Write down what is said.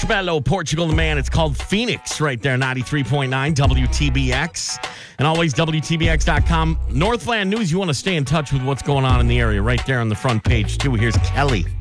Portobello, Portugal the man. It's called Phoenix right there, 93.9 WTBX. And always WTBX.com. Northland News, you want to stay in touch with what's going on in the area right there on the front page, too. Here's Kelly.